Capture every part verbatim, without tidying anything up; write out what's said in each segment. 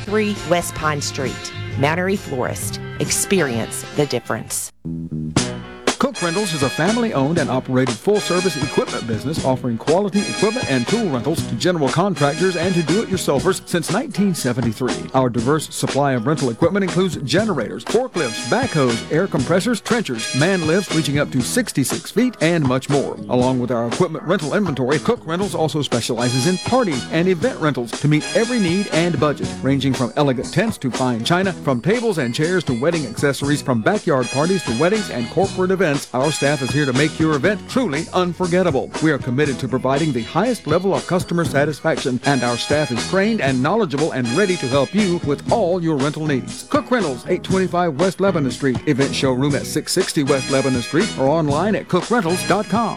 thirty-three West Pine Street. Mount Airy Florist. Experience the difference. Cook Rentals is a family-owned and operated full-service equipment business offering quality equipment and tool rentals to general contractors and to do-it-yourselfers since nineteen seventy-three. Our diverse supply of rental equipment includes generators, forklifts, backhoes, air compressors, trenchers, man lifts reaching up to sixty-six feet, and much more. Along with our equipment rental inventory, Cook Rentals also specializes in party and event rentals to meet every need and budget, ranging from elegant tents to fine china, from tables and chairs to wedding accessories, from backyard parties to weddings and corporate events. Our staff is here to make your event truly unforgettable. We are committed to providing the highest level of customer satisfaction, and our staff is trained and knowledgeable and ready to help you with all your rental needs. Cook Rentals, eight twenty-five West Lebanon Street. Event showroom at six sixty West Lebanon Street or online at cook rentals dot com.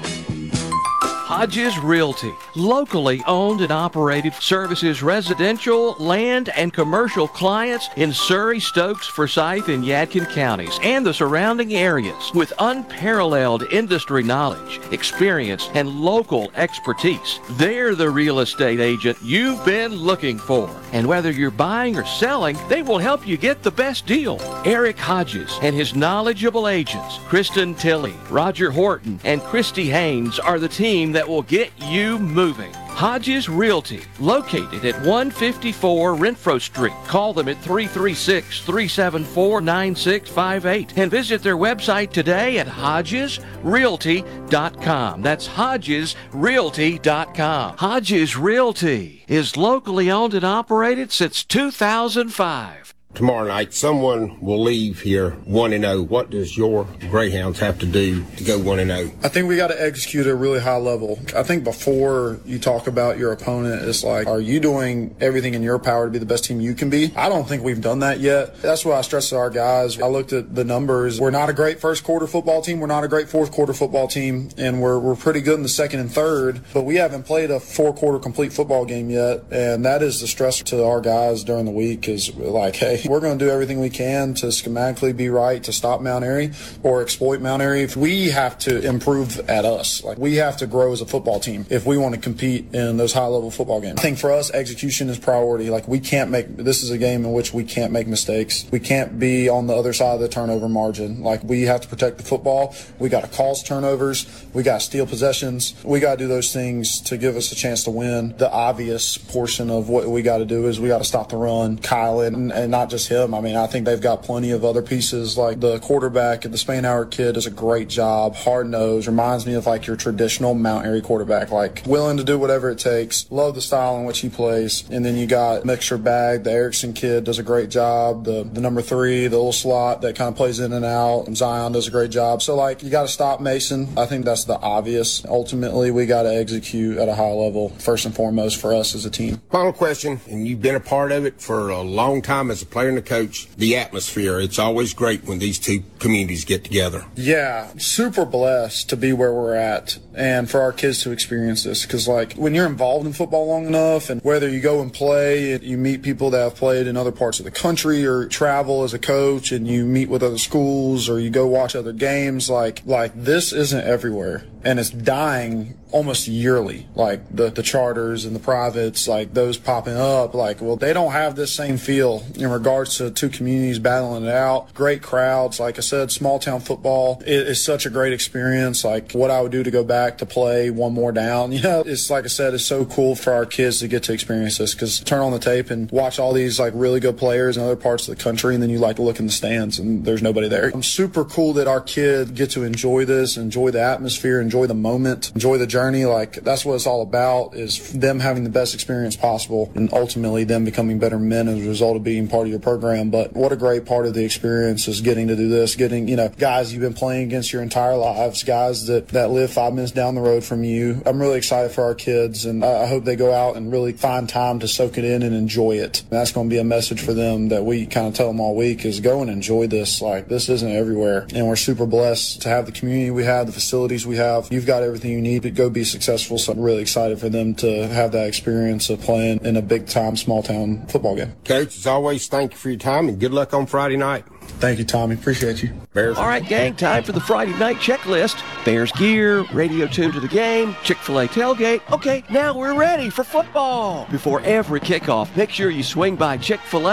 Hodges Realty, locally owned and operated, services residential, land, and commercial clients in Surrey, Stokes, Forsyth, and Yadkin counties and the surrounding areas with unparalleled industry knowledge, experience, and local expertise. They're the real estate agent you've been looking for. And whether you're buying or selling, they will help you get the best deal. Eric Hodges and his knowledgeable agents, Kristen Tilley, Roger Horton, and Christy Haynes, are the team that will get you moving. Hodges Realty, located at one fifty-four Renfro Street. Call them at three three six, three seven four, nine six five eight and visit their website today at hodges realty dot com. That's hodges realty dot com. Hodges Realty is locally owned and operated since two thousand five. Tomorrow night, someone will leave here one and oh. What does your Greyhounds have to do to go one and oh? I think we got to execute at a really high level. I think before you talk about your opponent, it's like, are you doing everything in your power to be the best team you can be? I don't think we've done that yet. That's what I stress to our guys. I looked at the numbers. We're not a great first quarter football team. We're not a great fourth quarter football team. And we're, we're pretty good in the second and third. But we haven't played a four quarter complete football game yet. And that is the stress to our guys during the week is like, hey, we're going to do everything we can to schematically be right to stop Mount Airy or exploit Mount Airy. If we have to improve at us, like we have to grow as a football team if we want to compete in those high level football games. I think for us, execution is priority. Like we can't make, this is a game in which we can't make mistakes. We can't be on the other side of the turnover margin. Like we have to protect the football. We got to cause turnovers. We got to steal possessions. We got to do those things to give us a chance to win. The obvious portion of what we got to do is we got to stop the run, Kyle, and, and not just him. I mean, I think they've got plenty of other pieces. Like the quarterback, the Spainhour kid does a great job. Hard nosed, reminds me of like your traditional Mount Airy quarterback, like willing to do whatever it takes. Love the style in which he plays. And then you got Mixture Bag, the Erickson kid does a great job. The the number three, the little slot that kind of plays in and out. And Zion does a great job. So like you got to stop Mason. I think that's the obvious. Ultimately, we got to execute at a high level first and foremost for us as a team. Final question, and you've been a part of it for a long time as a player and a coach. The atmosphere, it's always great when these two communities get together. Yeah, super blessed to be where we're at and for our kids to experience this, because like when you're involved in football long enough, and whether you go and play, you meet people that have played in other parts of the country, or travel as a coach and you meet with other schools, or you go watch other games, like like this isn't everywhere, and it's dying almost yearly. Like the the charters and the privates, like those popping up, like well they don't have this same feel in regards to two communities battling it out. Great crowds, like I said, small town football is, is such a great experience. Like what I would do to go back to play one more down, you know, it's like I said, it's so cool for our kids to get to experience this, because turn on the tape and watch all these like really good players in other parts of the country, and then you like to look in the stands and there's nobody there. I'm super cool that our kids get to enjoy this, enjoy the atmosphere, enjoy the moment, enjoy the journey. Like that's what it's all about, is them having the best experience possible and ultimately them becoming better men as a result of being part of your program. But what a great part of the experience is getting to do this, getting, you know, guys you've been playing against your entire lives, guys that, that live five minutes down the road from you. I'm really excited for our kids, and I hope they go out and really find time to soak it in and enjoy it. And that's going to be a message for them that we kind of tell them all week, is go and enjoy this. Like this isn't everywhere, and we're super blessed to have the community we have, the facilities we have. You've got everything you need to go be successful, so I'm really excited for them to have that experience of playing in a big time small town football game. Coach, as always, thank you for your time and good luck on Friday night. Thank you, Tommy. Appreciate you. Bears. All right, gang, time for the Friday night checklist. Bears gear, radio tuned to the game, Chick-fil-A tailgate. Okay, now we're ready for football. Before every kickoff, make sure you swing by Chick-fil-A